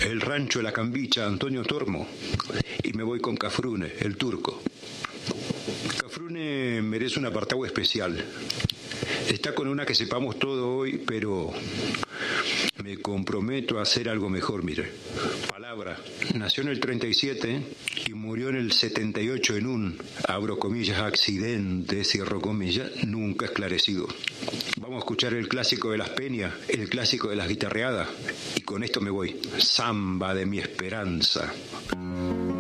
el rancho de la Cambicha, Antonio Tormo, y me voy con Cafrune, el turco. Cafrune merece un apartado especial. Está con una que sepamos todo hoy, pero me comprometo a hacer algo mejor, mire. Palabra. Nació en el 37 y murió en el 78 en un, abro comillas, accidente, cierro comillas, nunca esclarecido. Vamos a escuchar el clásico de las peñas, el clásico de las guitarreadas, y con esto me voy. Samba de mi esperanza.